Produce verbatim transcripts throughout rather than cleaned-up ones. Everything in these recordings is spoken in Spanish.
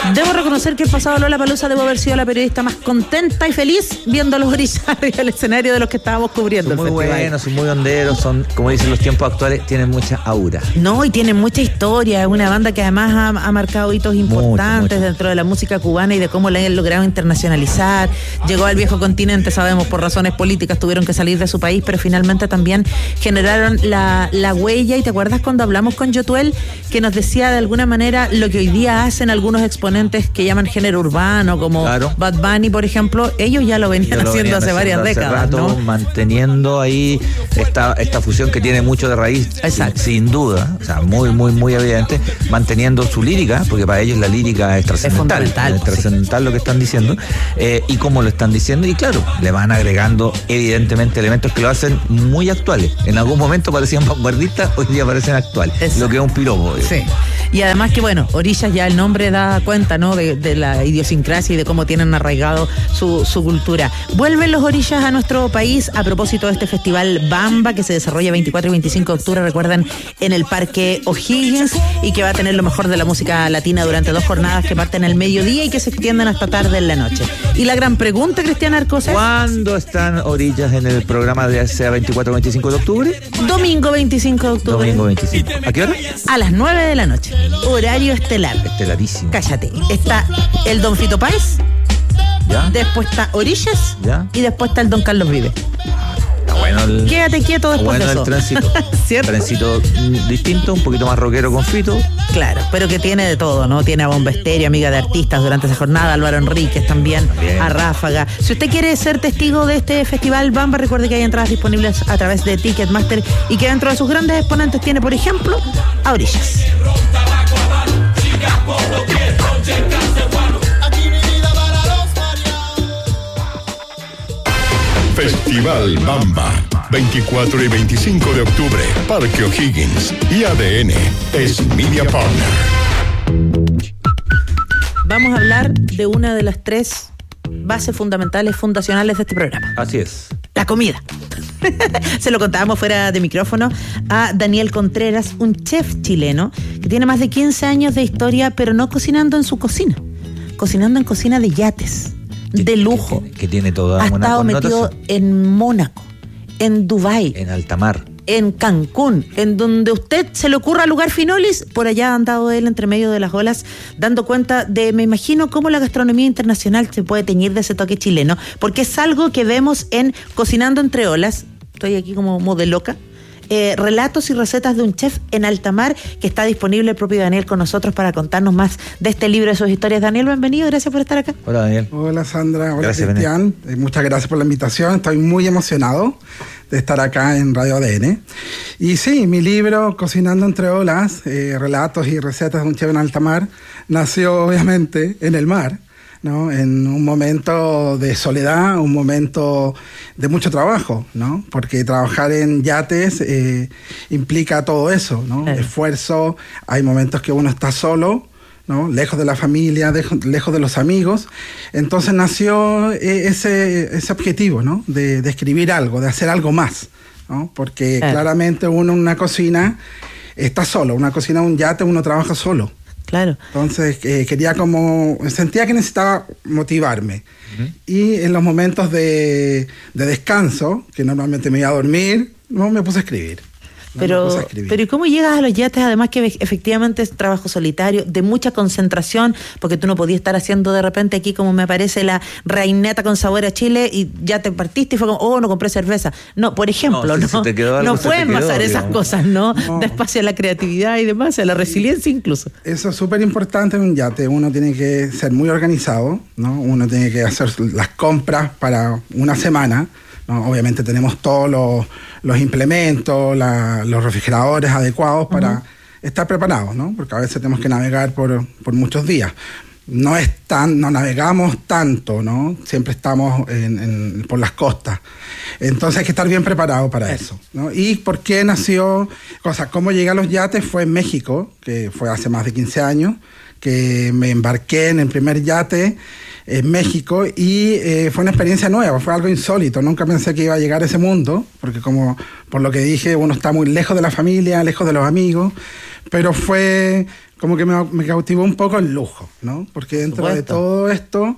Debo reconocer que el pasado Lollapalooza debo haber sido la periodista más contenta y feliz viendo a los Orishas arriba del escenario de los que estábamos cubriendo. Son el muy festival. buenos, son muy honderos, son, como dicen los tiempos actuales, tienen mucha aura. No, y tienen mucha historia, es una banda que además ha, ha marcado hitos importantes mucho, mucho. dentro de la música cubana y de cómo la han logrado internacionalizar. Llegó al viejo continente, sabemos, por razones políticas tuvieron que salir de su país, pero finalmente también generaron la, la huella. Y te acuerdas cuando hablamos con Yotuel, que nos decía de alguna manera lo que hoy día hacen algunos exponentes que llaman género urbano, como claro. Bad Bunny, por ejemplo, ellos ya lo venían lo haciendo venían hace varias hace décadas, rato, ¿no? Manteniendo ahí esta, esta fusión que tiene mucho de raíz, exacto, sin duda, o sea, muy, muy, muy evidente, manteniendo su lírica, porque para ellos la lírica es trascendental, es, es trascendental sí. Lo que están diciendo, eh, y cómo lo están diciendo, y claro, le van agregando evidentemente elementos que lo hacen muy actuales. En algún momento parecían vanguardistas, hoy día parecen actuales, exacto. Lo que es un piropo. Sí. Y además que bueno, Orishas ya el nombre da cuenta, ¿no? De, de la idiosincrasia y de cómo tienen arraigado su, su cultura. Vuelven los Orishas a nuestro país a propósito de este festival Bamba que se desarrolla veinticuatro y veinticinco de octubre, recuerdan, en el Parque O'Higgins, y que va a tener lo mejor de la música latina durante dos jornadas que parten al mediodía y que se extienden hasta tarde en la noche. Y la gran pregunta, Cristian Arcos, ¿cuándo están Orishas en el programa de ese veinticuatro y veinticinco de octubre? Domingo veinticinco de octubre. Domingo veinticinco. ¿A qué hora? A las nueve de la noche. Horario estelar. Estelarísimo. Cállate. Está el Don Fito Páez. ¿Ya? Después está Orishas. ¿Ya? Y después está el Don Carlos Vives. Está bueno el... Quédate quieto después bueno de eso. El tránsito. ¿Cierto? Tránsito distinto, un poquito más rockero con Fito. Claro, pero que tiene de todo, ¿no? Tiene a Bomba Estéreo, amiga de artistas durante esa jornada, Álvaro Enríquez también, también, a Ráfaga. Si usted quiere ser testigo de este festival Bamba, recuerde que hay entradas disponibles a través de Ticketmaster y que dentro de sus grandes exponentes tiene, por ejemplo, a Orishas. Festival Bamba, veinticuatro y veinticinco de octubre, Parque O'Higgins, y A D N es Media Partner. Vamos a hablar de una de las tres bases fundamentales, fundacionales de este programa. Así es. La comida. Se lo contábamos fuera de micrófono a Daniel Contreras, un chef chileno que tiene más de quince años de historia, pero no cocinando en su cocina, cocinando en cocina de yates. De lujo. Que, que tiene toda ha una estado metido en Mónaco, en Dubái, en alta mar, en Cancún, en donde usted se le ocurra lugar Finolis, por allá ha andado él entre medio de las olas, dando cuenta de, me imagino, cómo la gastronomía internacional se puede teñir de ese toque chileno, porque es algo que vemos en Cocinando entre Olas. Estoy aquí como modeloca. Eh, relatos y recetas de un chef en alta mar, que está disponible el propio Daniel con nosotros para contarnos más de este libro, de sus historias. Daniel, bienvenido, gracias por estar acá. Hola, Daniel. Hola, Sandra. Hola, gracias, Cristian. Eh, muchas gracias por la invitación. Estoy muy emocionado de estar acá en Radio A D N. Y sí, mi libro, Cocinando entre Olas, eh, relatos y recetas de un chef en alta mar, nació obviamente en el mar, ¿no? En un momento de soledad, un momento de mucho trabajo, ¿no? Porque trabajar en yates eh, implica todo eso, ¿no? Sí. Esfuerzo, hay momentos que uno está solo, ¿no? Lejos de la familia, de, lejos de los amigos. Entonces nació eh, ese, ese objetivo, ¿no? De, de escribir algo, de hacer algo más, ¿no? Porque sí. Claramente uno en una cocina está solo, una cocina, un yate, uno trabaja solo. Claro. Entonces eh, quería como, sentía que necesitaba motivarme. Uh-huh. Y en los momentos de, de descanso, que normalmente me iba a dormir, no me puse a escribir. No pero, pero ¿y cómo llegas a los yates? Además que efectivamente es trabajo solitario, de mucha concentración, porque tú no podías estar haciendo de repente aquí, como me parece, la reineta con sabor a Chile y ya te partiste y fue como, oh, no compré cerveza. No, por ejemplo, no, si no, algo, no pueden quedó, pasar digamos. Esas cosas, ¿no? no. Despacio a la creatividad y demás, a la resiliencia incluso. Eso es súper importante en un yate. Uno tiene que ser muy organizado, ¿no? Uno tiene que hacer las compras para una semana, ¿no? Obviamente tenemos todos los, los implementos, la, los refrigeradores adecuados para uh-huh. estar preparados, ¿no? Porque a veces tenemos que navegar por, por muchos días. No es tan, no navegamos tanto, ¿no? Siempre estamos en, en, por las costas. Entonces hay que estar bien preparado para eso, ¿no? ¿Y por qué nació? O sea, cómo llegué a los yates fue en México, que fue hace más de quince años, que me embarqué en el primer yate en México y eh, fue una experiencia nueva, fue algo insólito. Nunca pensé que iba a llegar a ese mundo, porque como por lo que dije, uno está muy lejos de la familia, lejos de los amigos, pero fue como que me, me cautivó un poco el lujo, ¿no? Porque dentro de todo esto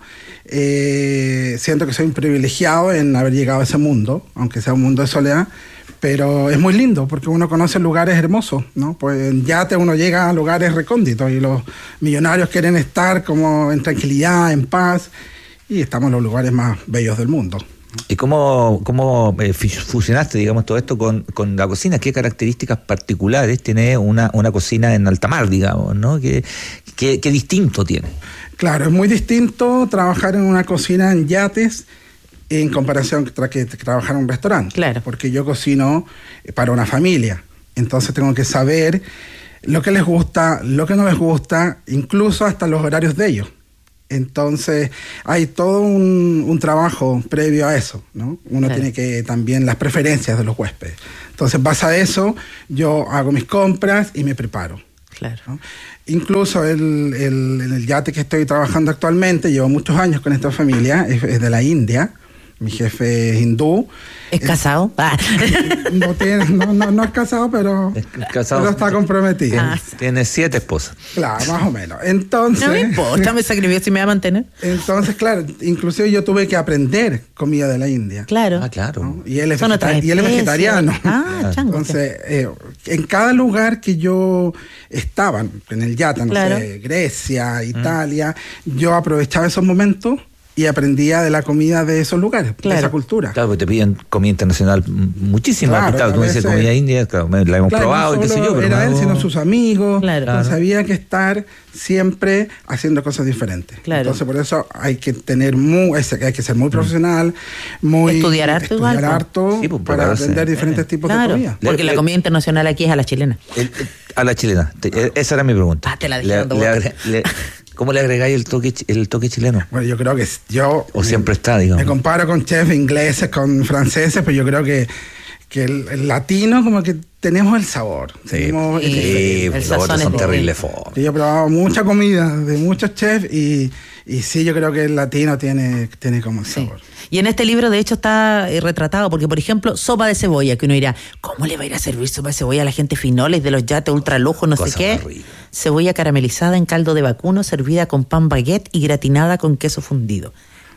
eh, siento que soy un privilegiado en haber llegado a ese mundo, aunque sea un mundo de soledad, pero es muy lindo porque uno conoce lugares hermosos, ¿no? Pues en yate uno llega a lugares recónditos y los millonarios quieren estar como en tranquilidad, en paz, y estamos en los lugares más bellos del mundo. ¿Y cómo, cómo eh, fusionaste, digamos, todo esto con, con la cocina? ¿Qué características particulares tiene una, una cocina en alta mar, digamos, ¿no? ¿Qué, qué, qué distinto tiene? Claro, es muy distinto trabajar en una cocina en yates en comparación con que trabajar en un restaurante. Claro. Porque yo cocino para una familia, entonces tengo que saber lo que les gusta, lo que no les gusta, incluso hasta los horarios de ellos. Entonces hay todo un, un trabajo previo a eso, ¿no? Uno claro. tiene que también las preferencias de los huéspedes. Entonces, en base a eso, yo hago mis compras y me preparo. Claro. ¿no? Incluso el, el, en el yate que estoy trabajando actualmente, llevo muchos años con esta familia, es, es de la India. Mi jefe es hindú. ¿Es casado? Ah. No, tiene, no, no, no es casado, pero, es casado, pero está comprometido. Ah. Tiene siete esposas. Claro, más o menos. Entonces, no me importa, me sacrifico si me va a mantener. Entonces, claro, inclusive yo tuve que aprender comida de la India. Claro. Ah, claro. ¿no? Y, él es vegetar- y él es vegetariano. Ah, chango. Entonces, eh, en cada lugar que yo estaba, en el yate, no claro. sé, Grecia, Italia, mm. yo aprovechaba esos momentos y aprendía de la comida de esos lugares, claro. de esa cultura. Claro, porque te piden comida internacional muchísima. Claro, claro, tú dices comida india, claro, la hemos claro, probado no y qué sé yo. Pero era no... él, sino sus amigos. Claro. Entonces había que estar siempre haciendo cosas diferentes. Claro. Entonces por eso hay que tener muy, hay que ser muy profesional, muy estudiar harto, estudiar igual, harto sí, pues, para prepararse. aprender diferentes Eh. tipos Claro, de comida. porque Le- la le- comida internacional aquí es a la chilena. El- el- a la chilena. Te- esa era mi pregunta. Ah, te la dije Le- dando le vueltas. agre- le- ¿Cómo le agregáis el toque, chi- el toque chileno? Bueno, yo creo que yo O siempre está, digamos. me comparo con chefs ingleses, con franceses, pero yo creo que, que el, el latino como que tenemos el sabor. Sí, Tenemos Sí, el- sí, el los sazón otros es son distinto. terribles fome. Yo he probado mucha comida de muchos chefs y, y sí, yo creo que el latino tiene, tiene como el Sí. sabor. Y en este libro, de hecho, está eh, retratado, porque, por ejemplo, sopa de cebolla, que uno dirá, ¿cómo le va a ir a servir sopa de cebolla a la gente finoles de los yates ultra lujo, no Cosa sé qué? más rica. Cebolla caramelizada en caldo de vacuno, servida con pan baguette y gratinada con queso fundido.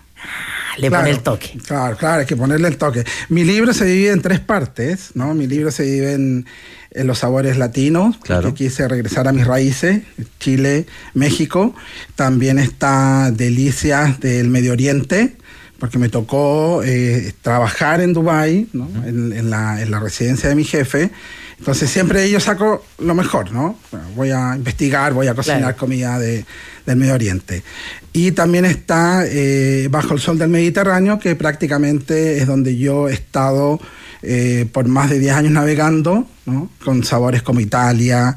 Ah, le Claro, pone el toque. Claro, claro, hay que ponerle el toque. Mi libro se divide en tres partes, ¿no? Mi libro se divide en, en los sabores latinos, Claro. porque quise regresar a mis raíces, Chile, México. También está Delicias del Medio Oriente, porque me tocó eh, trabajar en Dubái, ¿no? en, en, la, en la residencia de mi jefe. Entonces siempre yo saco lo mejor, ¿no? Bueno, voy a investigar, voy a cocinar Claro. comida de, del Medio Oriente. Y también está eh, Bajo el Sol del Mediterráneo, que prácticamente es donde yo he estado eh, por más de diez años navegando, ¿no? Con sabores como Italia,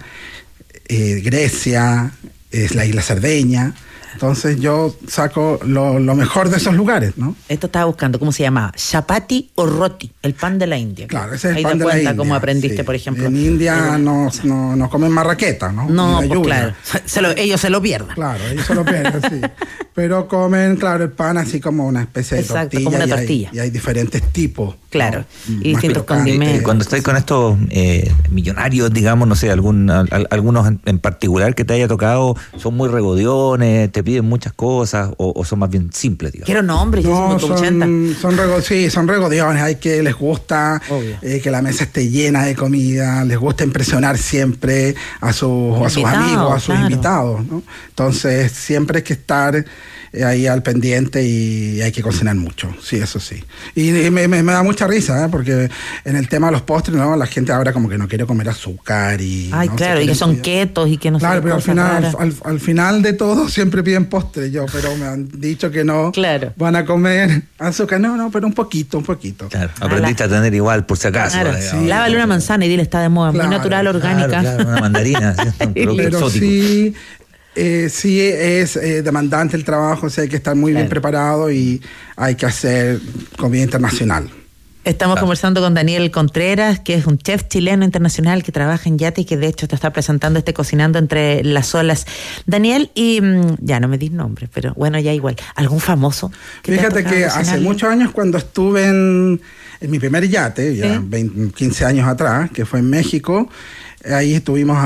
eh, Grecia, es la isla Cerdeña. Entonces yo saco lo, lo mejor de esos lugares, ¿no? Esto estaba buscando, ¿cómo se llamaba? Chapati o roti, el pan de la India. Claro, ese es el Ahí pan te de la cuenta India. cómo aprendiste, sí. por ejemplo. En India no, no, no comen marraqueta, ¿no? No, Ni la pues yuca. claro, se lo- ellos se lo pierdan. Claro, ellos se lo pierden, sí. Pero comen, claro, el pan así como una especie de Exacto, tortilla. como una y hay- tortilla. Y hay diferentes tipos. Claro, ¿no? y Más distintos picantes. condimentos. Cuando estáis con estos eh, millonarios, digamos, no sé, algún, al- algunos en, en particular que te haya tocado, son muy regodiones, te piden muchas cosas o, o son más bien simples, digamos. Quiero nombres, yo No, soy ochenta. son, son, rego- sí, son regodiones, hay que les gusta Obvio. eh, que la mesa esté llena de comida, les gusta impresionar siempre a, sus a sus Invitados, amigos, a sus claro. invitados, ¿no? Entonces siempre hay que estar eh, ahí al pendiente y hay que cocinar mucho, sí, eso sí. Y, y me, me- me da mucha risa, ¿eh? Porque en el tema de los postres, ¿no? La gente ahora como que no quiere comer azúcar y... Ay, ¿no? Se claro, y quieren que son cuidar. ketos y que no sé Claro, qué pero al cosas final, raras. al, al final de todo siempre piden postre yo, pero me han dicho que no Claro. van a comer azúcar. No, no, pero un poquito, un poquito. Claro, aprendiste a tener igual, por si acaso. Claro, digamos. sí. Lávale una manzana y dile, está de moda, Claro, muy natural, claro, orgánica. Claro, claro, una mandarina, ¿sí? Un producto Pero exótico. sí, eh, sí es eh, demandante el trabajo, o sea, hay que estar muy bien Claro. preparado y hay que hacer comida internacional. Estamos Claro. conversando con Daniel Contreras, que es un chef chileno internacional que trabaja en yate y que de hecho te está presentando este Cocinando entre las olas. Daniel, y mm, ya no me dis nombres, pero bueno, ya igual. ¿Algún famoso? te ha Fíjate tocado que hace cocinarle? muchos años cuando estuve en, en mi primer yate, ya Sí. veinte, quince años atrás, que fue en México, ahí estuvimos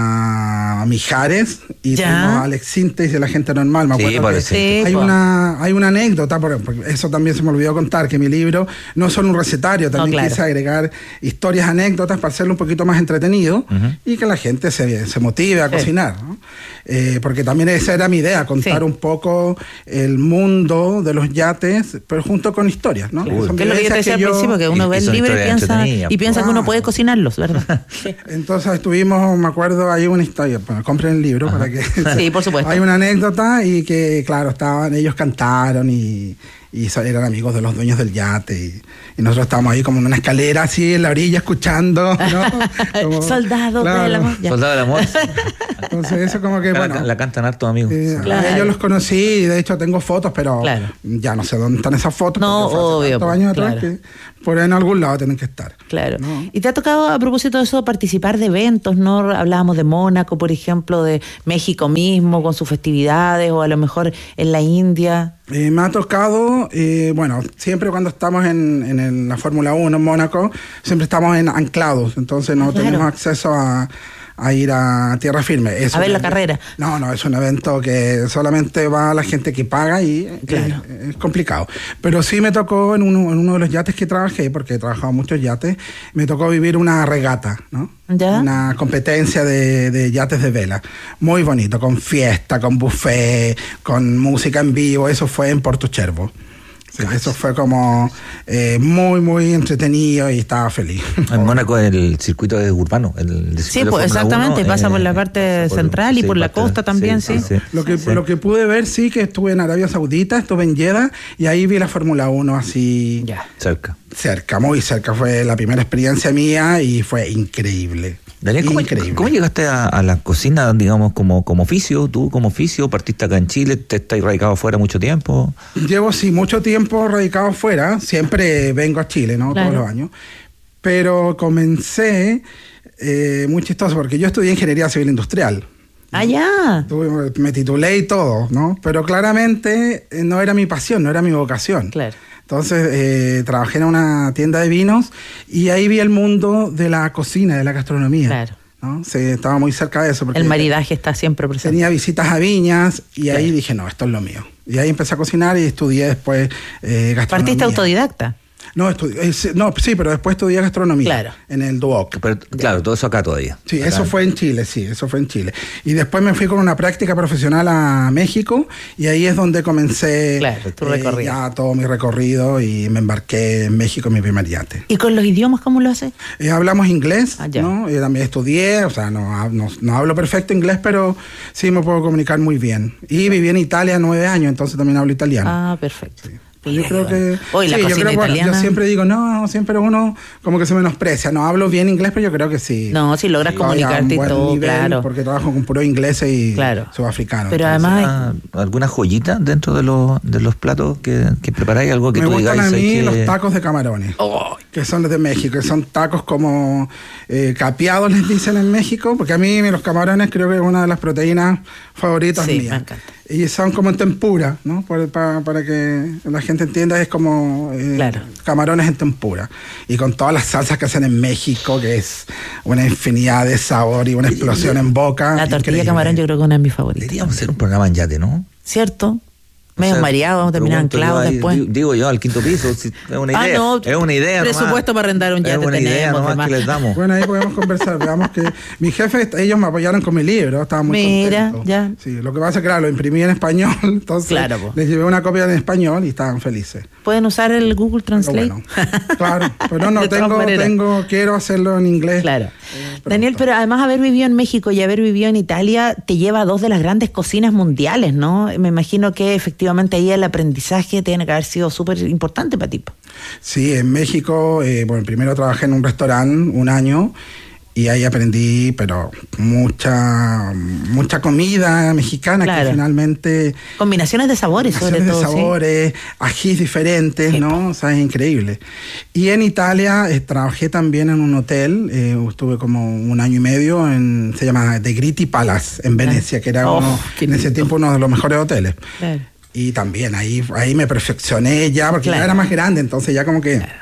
a Mijares y Ya. tuvimos a Alex Sintes de La Gente Normal. Me Sí, acuerdo por que eso. Sí, hay, po. una, hay una anécdota, porque eso también se me olvidó contar, que mi libro no es solo un recetario, también No, claro. quise agregar historias, anécdotas para hacerlo un poquito más entretenido uh-huh. y que la gente se, se motive a sí. cocinar, ¿no? Eh, porque también esa era mi idea, contar sí. un poco el mundo de los yates, pero junto con historias, ¿no? Claro. Que es lo que yo te decía al principio, que uno y, ve el libro y piensa, y piensa wow. que uno puede cocinarlos, ¿verdad? Sí. Entonces estuvimos, me acuerdo, hay una historia, bueno, compren el libro. Ajá. Para que... Sí, por supuesto. Hay una anécdota y que, claro, estaban, ellos cantaron y... y eran amigos de los dueños del yate y, y nosotros estábamos ahí como en una escalera así en la orilla escuchando, ¿no? Como, Soldado claro. del amor. Soldado del amor. Entonces eso como que, la, bueno. La cantan hartos amigos. Eh, claro. Yo los conocí y de hecho tengo fotos, pero claro. ya no sé dónde están esas fotos. No, obvio. Hace años claro. atrás que por ahí en algún lado tienen que estar. Claro. ¿No? Y te ha tocado, a propósito de eso, participar de eventos, ¿no? Hablábamos de Mónaco, por ejemplo, de México mismo, con sus festividades, o a lo mejor en la India. Eh, me ha tocado, eh, bueno, siempre cuando estamos en, en, en la Fórmula uno en Mónaco, siempre estamos en anclados, entonces no claro. tenemos acceso a, a ir a tierra firme. Es a ver un, la carrera. No, no, es un evento que solamente va la gente que paga y claro. es, es complicado. Pero sí me tocó en uno, en uno de los yates que trabajé, porque he trabajado muchos yates, me tocó vivir una regata, ¿no? ¿Ya? Una competencia de, de yates de vela. Muy bonito, con fiesta, con buffet, con música en vivo. Eso fue en Porto Cervo. Sí, eso fue como eh, muy, muy entretenido y estaba feliz. En Mónaco el circuito es urbano. El sí, pues exactamente, uno, pasa eh, por la parte por, central y sí, por la parte, costa también, sí. sí. sí. Lo, que, sí. lo que pude ver, sí, que estuve en Arabia Saudita, estuve en Jeddah y ahí vi la Fórmula uno así... Ya. Cerca. Cerca, muy cerca. Fue la primera experiencia mía y fue increíble. Daniel, ¿cómo, ¿cómo llegaste a, a la cocina, digamos, como, como oficio? ¿Tú como oficio partiste acá en Chile? ¿Te estás radicado afuera mucho tiempo? Llevo, sí, mucho tiempo radicado afuera. Siempre vengo a Chile, ¿no? Claro. Todos los años. Pero comencé, eh, muy chistoso, porque yo estudié Ingeniería Civil Industrial. Ah, ya. Me titulé y todo, ¿no? Pero claramente no era mi pasión, no era mi vocación. Claro. Entonces eh, trabajé en una tienda de vinos y ahí vi el mundo de la cocina, de la gastronomía. Claro. ¿No? Sí, estaba muy cerca de eso. Porque el maridaje está siempre presente. Tenía visitas a viñas y claro. ahí dije, no, esto es lo mío. Y ahí empecé a cocinar y estudié después eh, gastronomía. ¿Partiste autodidacta? No, estudié, eh, no, sí, pero después estudié gastronomía. Claro. En el Duoc. Pero, claro, todo eso acá todavía. Sí, acá. Eso fue en Chile, sí, eso fue en Chile. Y después me fui con una práctica profesional a México y ahí es donde comencé claro, tu recorrido. Eh, ya todo mi recorrido y me embarqué en México en mi primer yate. ¿Y con los idiomas cómo lo haces? Eh, hablamos inglés, ah, ¿no? Yo también estudié, o sea, no, no, no hablo perfecto inglés, pero sí me puedo comunicar muy bien. Y viví en Italia nueve años, entonces también hablo italiano. Ah, perfecto. Sí. Pues yo creo que Hoy la sí, cocina yo creo, italiana. Yo siempre digo, no, siempre uno como que se menosprecia. No hablo bien inglés, pero yo creo que sí. No, si logras sí, comunicarte y todo, nivel, claro. Porque trabajo con puro inglés y claro. sudafricano. Pero entonces, además hay... ¿Alguna joyita dentro de los, de los platos que, que preparáis? ¿Algo que me tú gustan digáis? a mí que... los tacos de camarones, oh. que son de México, que son tacos como eh, capeados, les dicen en México, porque a mí los camarones creo que es una de las proteínas favoritas sí, mías. Me encanta. Y son como en tempura, ¿no? Para, para, para que la gente entienda, es como eh, claro. camarones en tempura. Y con todas las salsas que hacen en México, que es una infinidad de sabor y una explosión en boca. La tortilla increíble. de camarón yo creo que es una de mis favoritas. Deberíamos hacer un programa en yate, ¿no? ¿Cierto? Medio o sea, mareado, vamos a terminar anclados después. Digo yo, al quinto piso, si, es una idea. Ah, no, es una idea. Presupuesto nomás. para arrendar un yate es una tenemos. idea nomás que les damos. Bueno, ahí podemos conversar. Veamos que mi jefe, ellos me apoyaron con mi libro, estaba muy Mira, contento. ya. Sí, lo que pasa es que claro, lo imprimí en español, entonces claro, po. les llevé una copia en español y estaban felices. ¿Pueden usar el Google Translate? Bueno, claro, pero no, tengo, tengo, quiero hacerlo en inglés. Claro. Eh, Daniel, pero además haber vivido en México y haber vivido en Italia te lleva a dos de las grandes cocinas mundiales, ¿no? Me imagino que efectivamente ahí el aprendizaje tiene que haber sido súper importante para ti. Sí, en México, eh, bueno, primero trabajé en un restaurante un año y ahí aprendí, pero mucha mucha comida mexicana, claro. Que finalmente... Combinaciones de sabores, sobre todo. de sabores, ¿sí? Ajís diferentes, sí, ¿no? O sea, es increíble. Y en Italia eh, trabajé también en un hotel, eh, estuve como un año y medio, en se llama The Gritti Palace, en Venecia, claro. Que era oh, uno, en ese tiempo uno de los mejores hoteles. Claro. Y también ahí, ahí me perfeccioné ya, porque claro. Ya era más grande, entonces ya como que... Claro.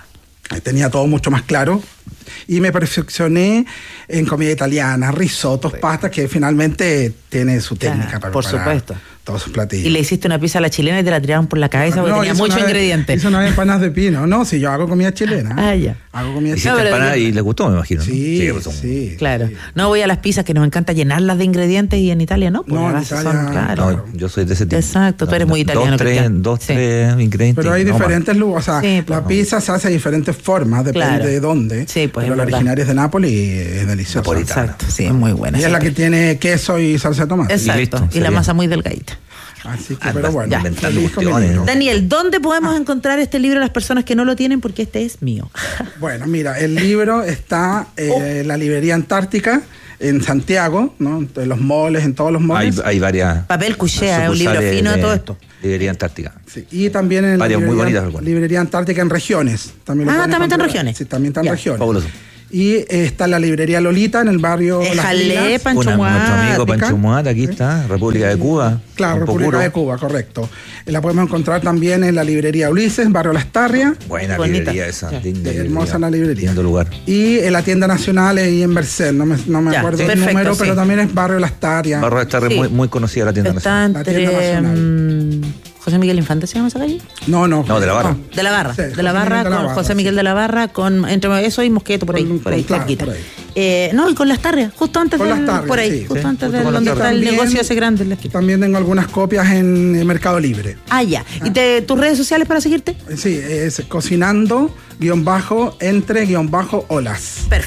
tenía todo mucho más claro. Y me perfeccioné en comida italiana, risotos, pastas, que finalmente tiene su técnica Claro, para por preparar supuesto. todos sus platillos. Y le hiciste una pizza a la chilena y te la tiraron por la cabeza porque No, tenía hice muchos una vez- ingredientes. Hice una vez empanadas de pino. No, si yo hago comida chilena. Ah, ya. Hago comida Hiciste No, pero empanada yo- y le gustó, me imagino. ¿no? Sí, pues son- sí. Claro. sí. No voy a las pizzas que nos encanta llenarlas de ingredientes y en Italia no. Pues No, a en veces Italia- son, claro. No, yo soy de ese tipo. Exacto, tú eres muy italiano, Dos, tres, Cristian. dos, Sí. tres ingredientes. Pero hay no más. diferentes lugares. O sea, Sí, pues, la no. pizza se hace de diferentes formas, depende Claro. de dónde. Sí, pues, pero es la verdad. originaria es de Nápoles y es deliciosa. Napolitana. Exacto, sí, es muy buena. Y es esa la que pizza. tiene queso y salsa de tomate. Exacto. listo, Y la sería. masa muy delgadita. Así que, Ah, pero vas bueno. inventando feliz con mi cuestiones, libro. ¿no? Daniel, ¿dónde podemos encontrar este libro a las personas que no lo tienen? Porque este es mío. Bueno, mira, el libro está eh, Oh. en la librería Antártica en Santiago, ¿no? En los moles, en todos los Hay, moles. hay varias. Papel cuchea, es un libro sucursales fino de todo esto. Librería Antártica. Sí, y también en la Varias muy librería, bonitas algunas. librería Antártica en regiones. También lo Ah, pueden también está en encontrar. regiones. Sí, también está en Ya. regiones. Fabuloso. Y eh, está la librería Lolita en el barrio Las Éjale, Lilas. Pancho Una- nuestro amigo Muártica. Pancho Muártica, aquí está, República de Cuba. Claro, Campo República Puro. de Cuba, correcto. Eh, La podemos encontrar también en la librería Ulises, en barrio Las Tarrias. Buena Bonita. librería esa. Ya. linda Sí, hermosa la librería. Lindo lugar. Y en la tienda nacional y en Merced, no me, no me Ya, acuerdo sí. el Perfecto, número, sí. pero también es barrio Las Tarrias. Barro está Sí. muy, muy conocida la tienda Está nacional. La tienda entre nacional. mm, José Miguel Infante, ¿se llama esa calle? No, no. No, de la Barra. De la Barra, Sí, de la José Barra Miguel de la con Barra, José Miguel sí. de la Barra, con entre eso y Mosqueto, por ahí, Con- por ahí, con- claro, cerquita. por ahí. Eh, no, y con las Tarrias, justo antes Con del, Las Tarrias, por ahí, sí, justo sí, antes justo de con Las donde está el Tarrias. negocio También- ese grande en la esquina. También tengo algunas copias en eh, Mercado Libre. Ah, ya. ¿Y te, tus redes sociales para seguirte? Eh, Sí, es cocinando, guión bajo, entre, guión bajo, olas. Perfecto.